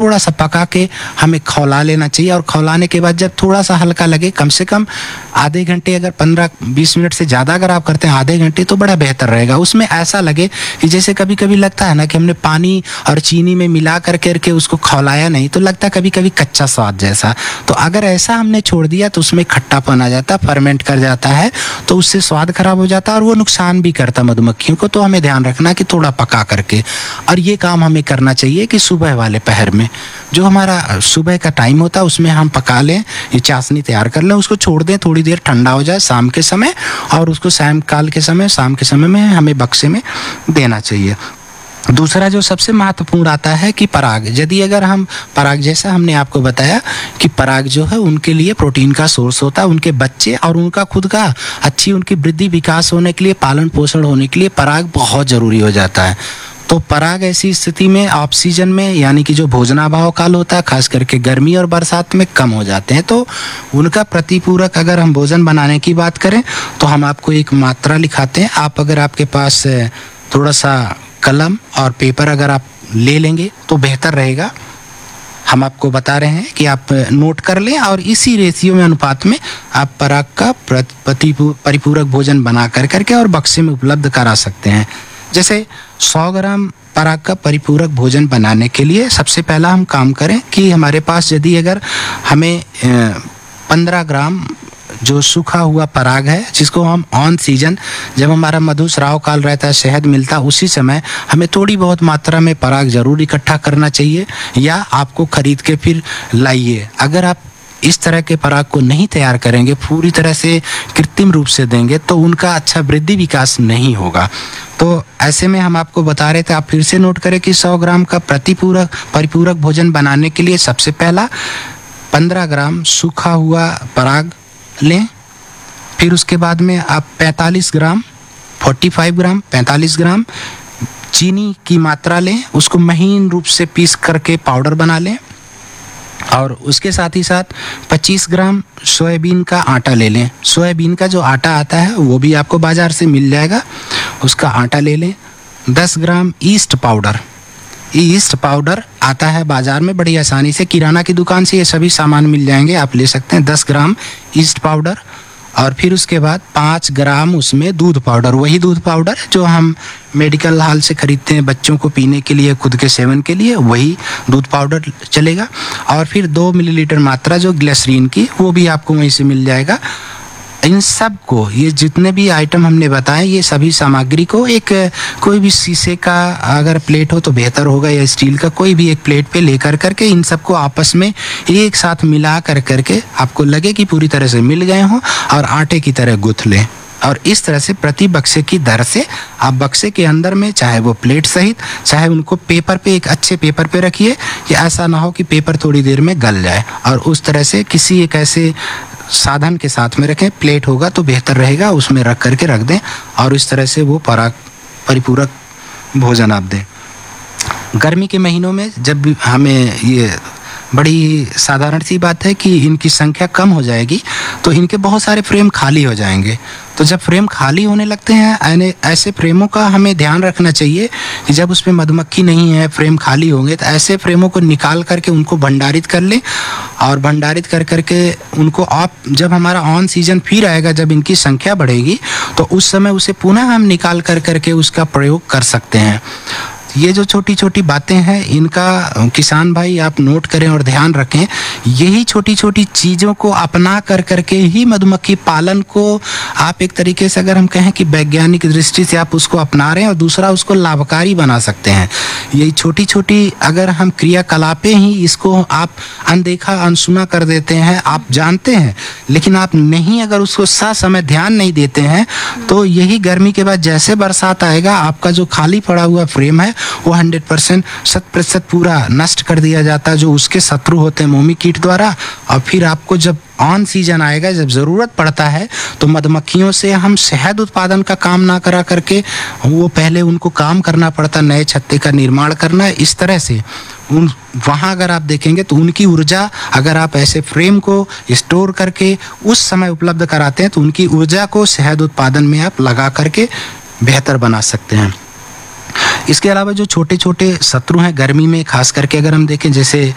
थोड़ा सा पका के हमें खौला लेना चाहिए। और खौलाने के बाद जब थोड़ा सा हल्का लगे, कम से कम आधे घंटे, अगर 15-20 मिनट से ज़्यादा अगर आप करते हैं आधे घंटे, तो बड़ा बेहतर रहेगा। उसमें ऐसा लगे कि जैसे कभी कभी लगता है ना कि हमने पानी और चीनी में मिला करके उसको खौलाया नहीं, तो लगता है कभी कभी कच्चा स्वाद जैसा। तो अगर ऐसा हमने छोड़ दिया तो उसमें खट्टापन आ जाता, फर्मेंट कर जाता है, तो उससे स्वाद खराब हो जाता है और वो नुकसान भी करता मधुमक्खियों को। तो हमें ध्यान रखना कि थोड़ा पका करके, और ये काम हमें करना चाहिए कि सुबह वाले पहर में, जो हमारा सुबह का टाइम होता है उसमें हम पका लें, ये चाशनी तैयार कर लें, उसको छोड़ दें, थोड़ी देर ठंडा हो जाए शाम के समय, और उसको सायंकाल के समय, शाम के समय में हमें बक्से में देना चाहिए। दूसरा जो सबसे महत्वपूर्ण आता है कि पराग। यदि अगर हम पराग, जैसा हमने आपको बताया कि पराग जो है उनके लिए प्रोटीन का सोर्स होता है, उनके बच्चे और उनका खुद का अच्छी उनकी वृद्धि विकास होने के लिए, पालन पोषण होने के लिए पराग बहुत ज़रूरी हो जाता है। तो पराग ऐसी स्थिति में ऑफ सीजन में, यानी कि जो भोजनाभाव काल होता है, खास करके गर्मी और बरसात में कम हो जाते हैं। तो उनका प्रतिपूरक अगर हम भोजन बनाने की बात करें तो हम आपको एक मात्रा लिखाते हैं। आप अगर आपके पास थोड़ा सा कलम और पेपर अगर आप ले लेंगे तो बेहतर रहेगा। हम आपको बता रहे हैं कि आप नोट कर लें और इसी रेशियो में, अनुपात में आप पराग का परिपूरक भोजन बना करके और बक्से में उपलब्ध करा सकते हैं। जैसे 100 ग्राम पराग का परिपूरक भोजन बनाने के लिए सबसे पहला हम काम करें कि हमारे पास यदि अगर हमें 15 ग्राम जो सूखा हुआ पराग है, जिसको हम ऑन सीजन, जब हमारा मधुस्राव काल रहता है, शहद मिलता है, उसी समय हमें थोड़ी बहुत मात्रा में पराग जरूर इकट्ठा करना चाहिए, या आपको खरीद के फिर लाइए। अगर आप इस तरह के पराग को नहीं तैयार करेंगे, पूरी तरह से कृत्रिम रूप से देंगे, तो उनका अच्छा वृद्धि विकास नहीं होगा। तो ऐसे में हम आपको बता रहे थे, आप फिर से नोट करें कि 100 ग्राम का परिपूरक भोजन बनाने के लिए सबसे पहला 15 ग्राम सूखा हुआ पराग लें। फिर उसके बाद में आप 45 ग्राम 45 ग्राम चीनी की मात्रा लें, उसको महीन रूप से पीस करके पाउडर बना लें। और उसके साथ ही साथ 25 ग्राम सोयाबीन का आटा ले लें। सोयाबीन का जो आटा आता है वो भी आपको बाज़ार से मिल जाएगा, उसका आटा ले लें। 10 ग्राम ईस्ट पाउडर आता है बाज़ार में बड़ी आसानी से, किराना की दुकान से ये सभी सामान मिल जाएंगे, आप ले सकते हैं। 10 ग्राम ईस्ट पाउडर, और फिर उसके बाद 5 ग्राम उसमें दूध पाउडर, वही दूध पाउडर जो हम मेडिकल हॉल से खरीदते हैं बच्चों को पीने के लिए, खुद के सेवन के लिए, वही दूध पाउडर चलेगा। और फिर 2 मिलीलीटर मात्रा जो ग्लिसरीन की, वो भी आपको वहीं से मिल जाएगा। इन सब को, ये जितने भी आइटम हमने बताए, ये सभी सामग्री को एक कोई भी शीशे का अगर प्लेट हो तो बेहतर होगा, या स्टील का कोई भी एक प्लेट पे लेकर करके इन सबको आपस में एक साथ मिला करके आपको लगे कि पूरी तरह से मिल गए हों, और आटे की तरह गूंथ लें। और इस तरह से प्रति बक्से की दर से आप बक्से के अंदर में, चाहे वो प्लेट सहित, चाहे उनको पेपर पे, एक अच्छे पेपर पे रखिए, कि ऐसा ना हो कि पेपर थोड़ी देर में गल जाए। और उस तरह से किसी एक ऐसे साधन के साथ में रखें, प्लेट होगा तो बेहतर रहेगा, उसमें रख करके रख दें, और इस तरह से वो परिपूरक भोजन आप दें। गर्मी के महीनों में जब भी हमें, ये बड़ी साधारण सी बात है कि इनकी संख्या कम हो जाएगी, तो इनके बहुत सारे फ्रेम खाली हो जाएंगे। तो जब फ्रेम खाली होने लगते हैं, ऐसे फ्रेमों का हमें ध्यान रखना चाहिए कि जब उसमें मधुमक्खी नहीं है, फ्रेम खाली होंगे, तो ऐसे फ्रेमों को निकाल करके उनको भंडारित कर लें, और भंडारित करके उनको आप, जब हमारा ऑन सीजन फिर आएगा, जब इनकी संख्या बढ़ेगी, तो उस समय उसे पुनः हम निकाल करके उसका प्रयोग कर सकते हैं। ये जो छोटी छोटी बातें हैं, इनका किसान भाई आप नोट करें और ध्यान रखें। यही छोटी छोटी चीज़ों को अपना करके ही मधुमक्खी पालन को आप एक तरीके से, अगर हम कहें कि वैज्ञानिक दृष्टि से आप उसको अपना रहे हैं, और दूसरा उसको लाभकारी बना सकते हैं। यही छोटी छोटी अगर हम क्रियाकलापें ही इसको आप अनदेखा अनसुना कर देते हैं, आप जानते हैं लेकिन आप नहीं, अगर उसको समय ध्यान नहीं देते हैं, तो यही गर्मी के बाद जैसे बरसात आएगा, आपका जो खाली पड़ा हुआ फ्रेम है वो 100% 100% पूरा नष्ट कर दिया जाता है, जो उसके शत्रु होते हैं मोमी कीट द्वारा। और फिर आपको जब ऑन सीजन आएगा, जब ज़रूरत पड़ता है, तो मधुमक्खियों से हम शहद उत्पादन का काम ना करा करके, वो पहले उनको काम करना पड़ता, नए छत्ते का निर्माण करना। इस तरह से वहाँ अगर आप देखेंगे तो उनकी ऊर्जा, अगर आप ऐसे फ्रेम को स्टोर करके उस समय उपलब्ध कराते हैं, तो उनकी ऊर्जा को शहद उत्पादन में आप लगा करके बेहतर बना सकते हैं। इसके अलावा जो छोटे छोटे शत्रु हैं गर्मी में, खास करके अगर हम देखें, जैसे